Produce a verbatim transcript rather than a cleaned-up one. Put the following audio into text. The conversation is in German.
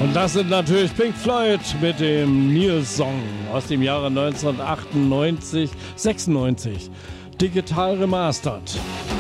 Und das sind natürlich Pink Floyd mit dem Neil-Song aus dem Jahre neunzehnhundertachtundneunzig, sechsundneunzig. Digital remastered.